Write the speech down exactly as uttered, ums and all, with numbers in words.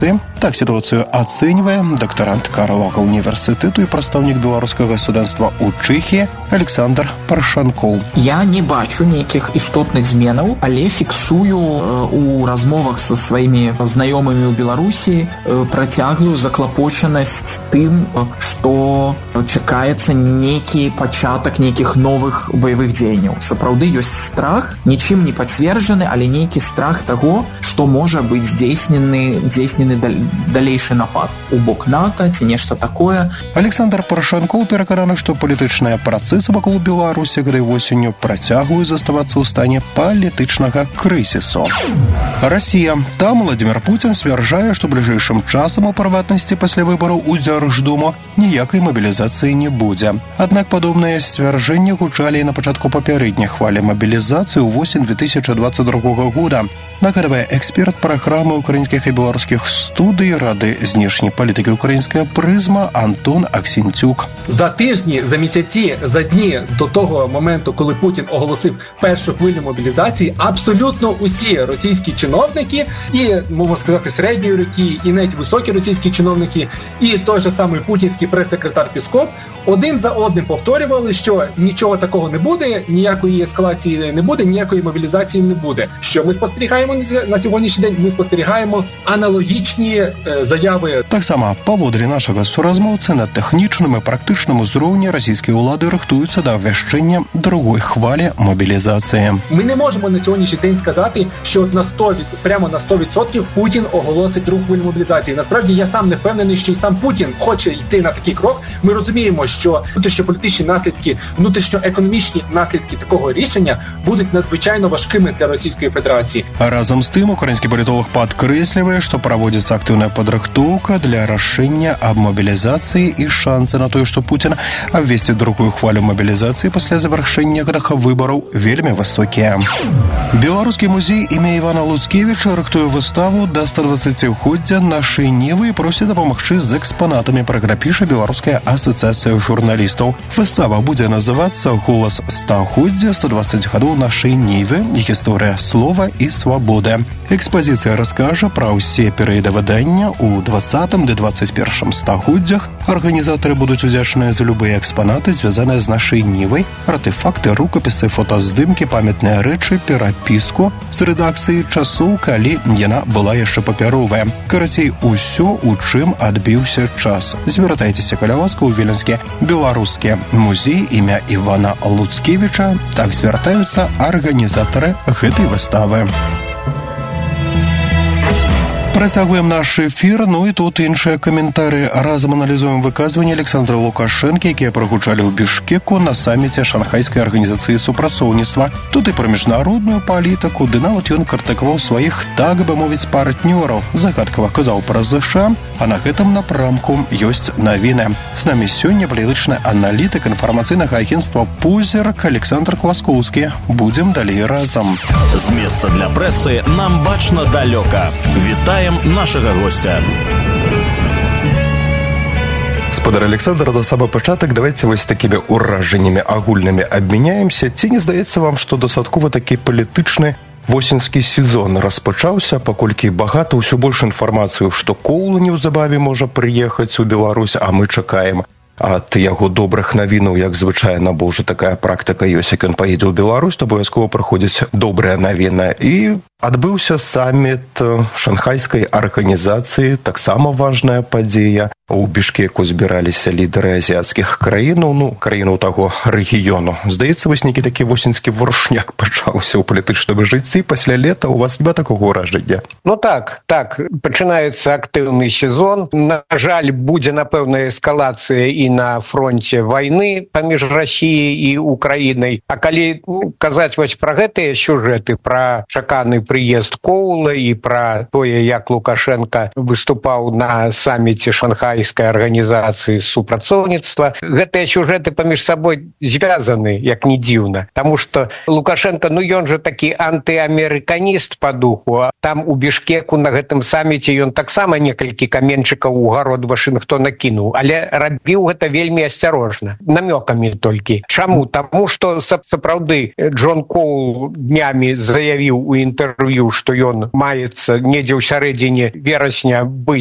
Так сітуацыю ацэньвае дактарант Карлага універсітэту і прадстаўнік беларускага студэнцтва ў Чэхіі Александр Парашанкоў. Я не бачу нейкіх істотных зменаў, але фіксую у размовах са сваімі знаёмымі ў Беларусі працяглую заклапочанасць тым, што чакаецца нейкі пачатак нейкіх новых баявых дзеянняў. Сапраўды ёсць страх, нічым не пацверджаны, але нейкі страх таго, што можа быць здзейснены здзейснены далейшы напад у бок НАТО ці нешта такое. Александр Парашанкоў перакананы, што палітычныя працэсы вакол Беларусі гэтай восенню працягваюць заставацца ў стане палітычнага крызісу. Расія. Там Владзімір Пуцін сцвярджае, што бліжэйшым часам, у прыватнасці пасля выбараў у Дзярждуму, ніякай мабілізацыі не будзе. Аднак падобныя сцвярджэнні гучалі і на пачатку папярэдняй хвалі мабілізацыі ў восень две тысячи двадцать другого года. Нагадывае эксперт праграмы украінскіх і беларускіх студый Рады знешняй палітыкі «Українська призма» Антон Аксінцюк. За тижні, за місяці, за дні до того моменту, коли Путін оголосив першу хвилю мобілізації, абсолютно усі російські чиновники, і, можна сказати, середньої руки, і навіть високі російські чиновники, і той же самий путінський прес-секретар Пісков один за одним повторювали, що нічого такого не буде, ніякої ескалації не буде, ніякої мобілізації не буде. Що ми спостерігаємо на сьогоднішній день? Ми спостерігаємо аналогічні е, заяви. Так само, паводле нашага суразмоўцы, на тэхнічным і практычным узроўні расійскія ўлады рыхтуюцца да абвяшчэння другой хвалі мобілізацыі. Ми не можемо на сьогоднішній день сказати, що на сто, прямо на сто відсотків Путін оголосить другу хвилю мобілізації. Насправді, я сам не впевнений, що і сам Путін хоче йти на такий крок. Ми розуміємо, що внутрішньополітичні наслідки, внутрішньоекономічні наслідки такого рішення будуть надзвичайно важкими для Російської Федерації. А разом з тим, український політолог підкреслює, що проводиться активна подрыхтовка для рашэння аб мобілізацыі і шансы на тое, што Путін абвесціць другую хвалю мобілізацыі пасля завяршэння гэтых выбараў вельмі высокія. Беларускі музей імя Івана Луцкевіча рыхтуе выставу да стагоддзя нашай Нівы і просіць дапамагчы з экспанатамі, пра гэта піша Беларуская асацыяцыя журналістаў. Выстава будзе называцца «Голас стагоддзя сто двадцать гадоў нашай Нівы. Гісторыя слова і свабоды». Экспазіцыя раскажа пра ўсе перыяды выдання ў двадцатым ды двадцать першым стагоддзях. Арганізатары будуць удзячныя за любыя экспанаты, звязаныя з нашай Нівай, артефакты, рукапісы, фотаздымкі, памятныя рэчы, перапіску з рэдакцыі часоў, калі яна была яшчэ папяровая. Карацей, усё, у чым адбіўся час. Звяртайцеся, каля ласка, ў Віленскі беларускі музей імя Івана Луцкевіча. Так звяртаюцца арганізатары гэтай выставы. Працягваем наш эфір, ну і тут іншыя каментары. Разам аналізуем выказванні Александра Лукашэнкі, якія прагучалі ў Бішкеку на саміце Шанхайскай арганізацыі супрацоўніцтва. Тут і пра міжнародную палітыку, ды нават ён крытыкаваў сваіх, так бы мовіць, партнёраў. Загадкава казаў пра ЗША, а на гэтым напрамку ёсць навіны. З намі сёння палітычны аналітык інфармацыйнага агенцтва «Позірк» Александр Класкоўскі. Будзем далей разам. З месца для прэсы нам бачна далёка. Вітаем нашага гостя. Спадар Александр, на самы пачатак давайте вось такімі ўражаннямі агульнымі абмяняемся. Ці не здаецца вам, што дастаткова такі палітычны восеньскі сезон распачаўся, паколькі багата ўсё больш інфармацыю, што Коўла неўзабаве можа прыехаць у Беларусь, а мы чакаем ад яго добрых навінаў, як звычайна, бо ўжо такая практыка ёсць, як ён паедзе ў Беларусь, то абавязкова прыходзіць добрая навіна. І адбыўся саміт Шанхайскай арганізацыі, таксама важная падзея. У Бішкеку збіраліся лідары азіяцкіх краінаў, ну, краінаў таго рэгіёну. Здаецца, вось нейкі такі восеньскі варушняк пачаўся ў палітычным жыцці. Пасля лета у вас няма такога ўражання? Ну так, так, пачынаецца актыўны сезон. На жаль, будзе, напэўна, эскалацыя і на фронте вайны паміж Расіяй і Украінай. А калі казаць вось пра гэтыя сюжэты, пра чаканы прыезд Коўла і пра тое, як Лукашенко выступаў на саміце Шанхай шанхайскай арганізацыі супрацоўніцтва. Гэтыя сюжэты паміж сабой звязаны, як не дзіўна, таму што Лукашенко, ну ён жа такі антыамерыканіст па духу. Там у Бішкеку на гэтым саміце ён таксама некалькі каменьчыкаў у гарод Вашынгтона кінуў, але рабіў гэта вельмі асцярожна, намёкамі толькі. Чаму? Таму што сапраўды Джон Коул днямі заявіў у інтэрв'ю, што ён маецца недзе ў сярэдзіне верасня быць